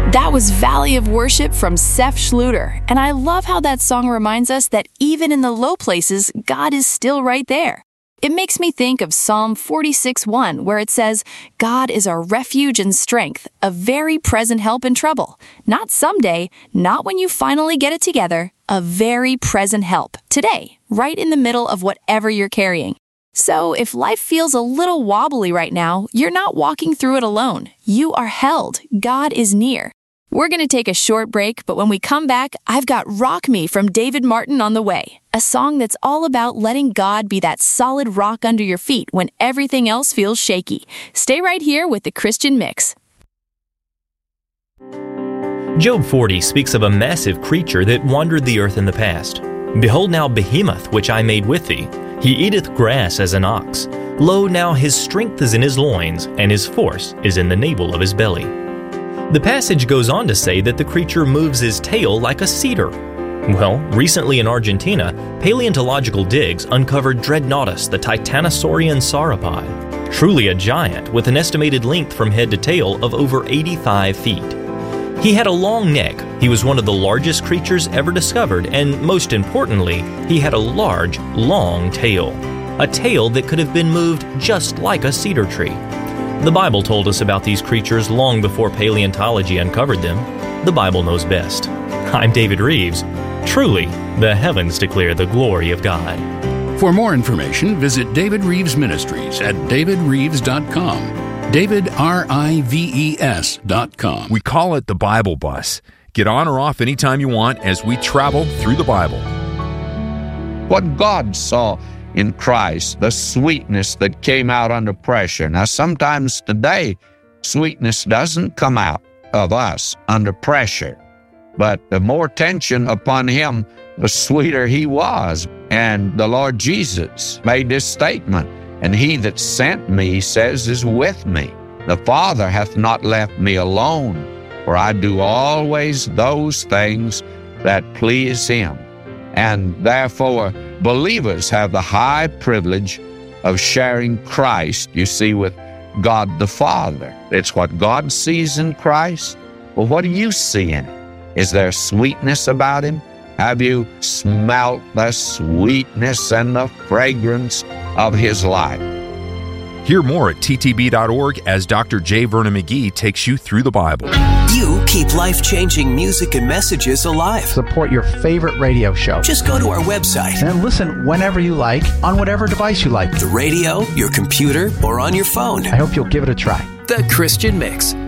That was Valley of Worship from Seth Schluter, and I love how that song reminds us that even in the low places, God is still right there. It makes me think of Psalm 46:1, where it says, God is our refuge and strength, a very present help in trouble. Not someday, not when you finally get it together, a very present help, today, right in the middle of whatever you're carrying. So if life feels a little wobbly right now, you're not walking through it alone. You are held. God is near. We're going to take a short break, but when we come back, I've got Rock Me from David Martin on the way, a song that's all about letting God be that solid rock under your feet when everything else feels shaky. Stay right here with the Christian Mix. Job 40 speaks of a massive creature that wandered the earth in the past. Behold now Behemoth, which I made with thee. He eateth grass as an ox. Lo, now his strength is in his loins, and his force is in the navel of his belly. The passage goes on to say that the creature moves his tail like a cedar. Well, recently in Argentina, paleontological digs uncovered Dreadnoughtus, the titanosaurian sauropod, truly a giant with an estimated length from head to tail of over 85 feet. He had a long neck, he was one of the largest creatures ever discovered, and most importantly, he had a large, long tail. A tail that could have been moved just like a cedar tree. The Bible told us about these creatures long before paleontology uncovered them. The Bible knows best. I'm David Reeves. Truly, the heavens declare the glory of God. For more information, visit David Reeves Ministries at davidreeves.com. DavidRives.com. We call it the Bible Bus. Get on or off anytime you want as we travel through the Bible. What God saw in Christ, the sweetness that came out under pressure. Now, sometimes today, sweetness doesn't come out of us under pressure, but the more tension upon him, the sweeter he was. And the Lord Jesus made this statement, and he that sent me, he says, is with me. The Father hath not left me alone, for I do always those things that please him. And therefore, believers have the high privilege of sharing Christ, you see, with God the Father. It's what God sees in Christ. Well, what do you see in it? Is there sweetness about him? Have you smelt the sweetness and the fragrance of his life? Hear more at ttb.org as Dr. J. Vernon McGee takes you through the Bible. You keep life-changing music and messages alive. Support your favorite radio show. Just go to our website and listen whenever you like, on whatever device you like. The radio, your computer, or on your phone. I hope you'll give it a try. The Christian Mix.